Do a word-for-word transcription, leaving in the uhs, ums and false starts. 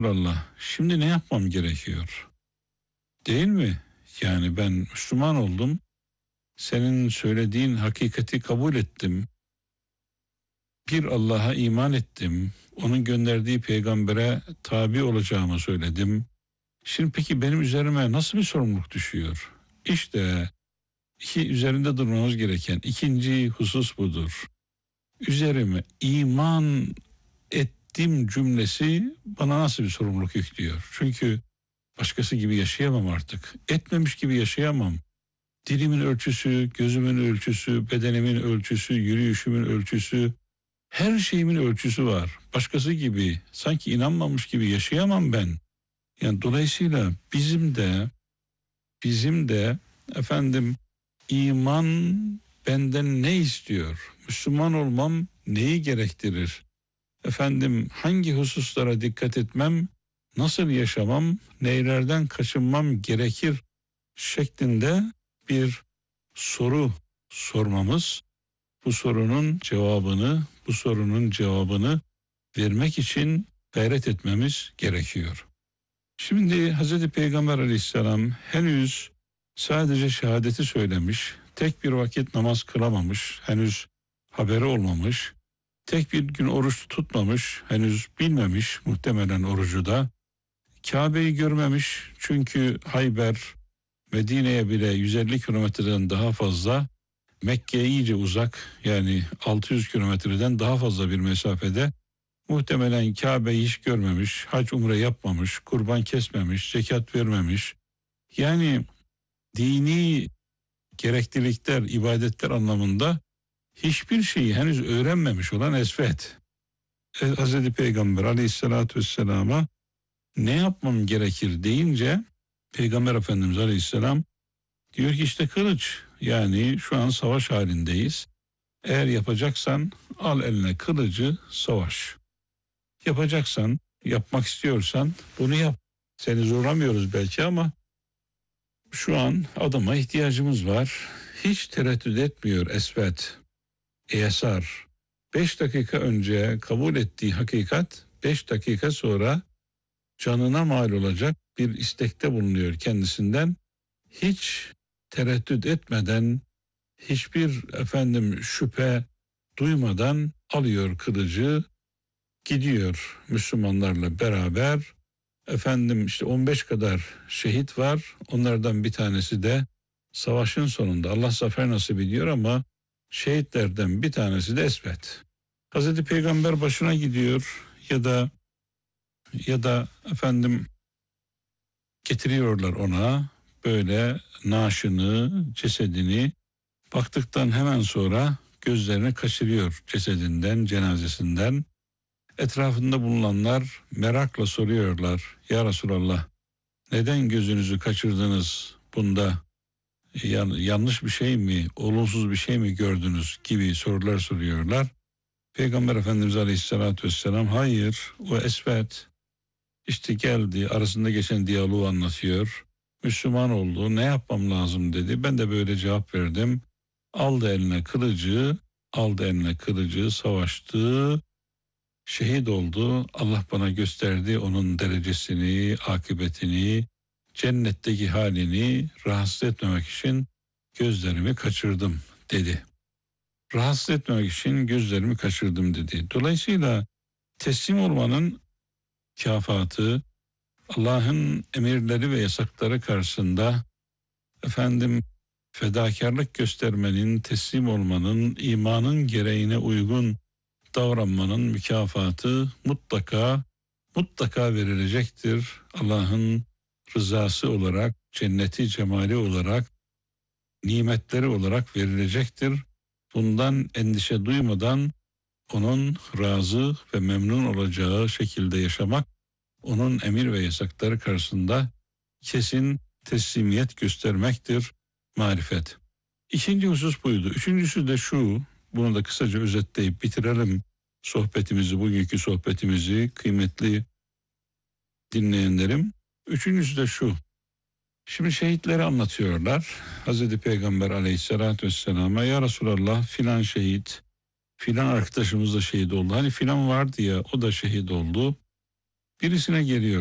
Allah, şimdi ne yapmam gerekiyor? Değil mi? Yani ben Müslüman oldum. Senin söylediğin hakikati kabul ettim. Bir Allah'a iman ettim. Onun gönderdiği peygambere tabi olacağımı söyledim. Şimdi peki benim üzerime nasıl bir sorumluluk düşüyor? İşte iki üzerinde durmamız gereken ikinci husus budur. Üzerime iman ettim cümlesi bana nasıl bir sorumluluk yüklüyor? Çünkü başkası gibi yaşayamam artık. Etmemiş gibi yaşayamam. Dilimin ölçüsü, gözümün ölçüsü, bedenimin ölçüsü, yürüyüşümün ölçüsü, her şeyimin ölçüsü var. Başkası gibi, sanki inanmamış gibi yaşayamam ben. Yani dolayısıyla bizim de, bizim de efendim iman benden ne istiyor? Müslüman olmam neyi gerektirir? Efendim hangi hususlara dikkat etmem, nasıl yaşamam, neylerden kaçınmam gerekir şeklinde bir soru sormamız, bu sorunun cevabını, bu sorunun cevabını vermek için gayret etmemiz gerekiyor. Şimdi Hazreti Peygamber Aleyhisselam henüz sadece şehadeti söylemiş, tek bir vakit namaz kılamamış, henüz haberi olmamış, tek bir gün oruç tutmamış, henüz bilmemiş muhtemelen orucu da, Kabe'yi görmemiş çünkü Hayber, Medine'ye bile yüz elli kilometreden daha fazla, Mekke'ye iyice uzak, yani altı yüz kilometreden daha fazla bir mesafede. Muhtemelen Kabe'yi hiç görmemiş, hac umre yapmamış, kurban kesmemiş, zekat vermemiş. Yani dini gereklilikler, ibadetler anlamında hiçbir şeyi henüz öğrenmemiş olan Esved, Hazreti Peygamber Aleyhisselatü Vesselam'a ne yapmam gerekir deyince, Peygamber Efendimiz Aleyhisselam diyor ki işte kılıç, yani şu an savaş halindeyiz. Eğer yapacaksan al eline kılıcı, savaş. Yapacaksan, yapmak istiyorsan bunu yap. Seni zorlamıyoruz belki ama şu an adama ihtiyacımız var. Hiç tereddüt etmiyor Esved, Yesar. Beş dakika önce kabul ettiği hakikat, beş dakika sonra canına mal olacak bir istekte bulunuyor kendisinden. Hiç tereddüt etmeden, hiçbir efendim şüphe duymadan alıyor kılıcı, gidiyor Müslümanlarla beraber. Efendim işte on beş kadar şehit var. Onlardan bir tanesi de savaşın sonunda, Allah zafer nasip ediyor ama şehitlerden bir tanesi de Esved. Hazreti Peygamber başına gidiyor ya da ya da efendim getiriyorlar ona böyle naaşını, cesedini. Baktıktan hemen sonra gözlerini kaçırıyor cesedinden, cenazesinden. Etrafında bulunanlar merakla soruyorlar. Ya Resulallah, neden gözünüzü kaçırdınız? Bunda yan, yanlış bir şey mi, olumsuz bir şey mi gördünüz gibi sorular soruyorlar. Peygamber Efendimiz Aleyhisselatü Vesselam hayır, o Esved işte geldi, arasında geçen diyaloğu anlatıyor. Müslüman oldu, ne yapmam lazım dedi. Ben de böyle cevap verdim. Aldı eline kılıcı, aldı eline kılıcı, savaştı, şehit oldu. Allah bana gösterdi onun derecesini, akıbetini, cennetteki halini rahatsız etmemek için gözlerimi kaçırdım dedi. Rahatsız etmemek için gözlerimi kaçırdım dedi. Dolayısıyla teslim olmanın mükafatı, Allah'ın emirleri ve yasakları karşısında efendim fedakarlık göstermenin, teslim olmanın, imanın gereğine uygun davranmanın mükafatı mutlaka mutlaka verilecektir. Allah'ın rızası olarak, cenneti cemali olarak, nimetleri olarak verilecektir. Bundan endişe duymadan onun razı ve memnun olacağı şekilde yaşamak, onun emir ve yasakları karşısında kesin teslimiyet göstermektir marifet. İkinci husus buydu. Üçüncüsü de şu, bunu da kısaca özetleyip bitirelim sohbetimizi, bugünkü sohbetimizi kıymetli dinleyenlerim. Üçüncüsü de şu, şimdi şehitleri anlatıyorlar. Hazreti Peygamber Aleyhisselatü Vesselam'a ya Resulallah filan şehit, filan arkadaşımız da şehit oldu. Hani filan vardı ya, o da şehit oldu. Birisine geliyor.